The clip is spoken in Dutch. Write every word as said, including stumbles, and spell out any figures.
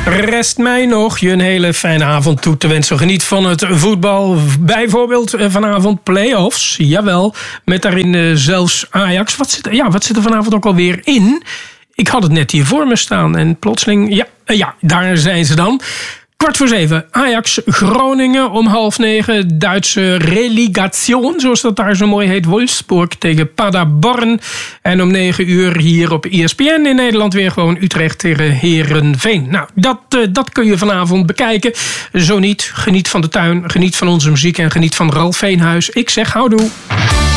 Rest mij nog je een hele fijne avond toe te wensen. Geniet van het voetbal. Bijvoorbeeld vanavond play-offs. Jawel, met daarin uh, zelfs Ajax. Wat zit, ja, wat zit er vanavond ook alweer in? Ik had het net hier voor me staan. En plotseling, ja, uh, ja daar zijn ze dan. Kwart voor zeven, Ajax Groningen om half negen. Duitse relegation, zoals dat daar zo mooi heet. Wolfsburg tegen Paderborn. En om negen uur hier op E S P N in Nederland weer gewoon Utrecht tegen Heerenveen. Nou, dat, uh, dat kun je vanavond bekijken. Zo niet, geniet van de tuin, geniet van onze muziek en geniet van Ralf Veenhuis. Ik zeg houdoe.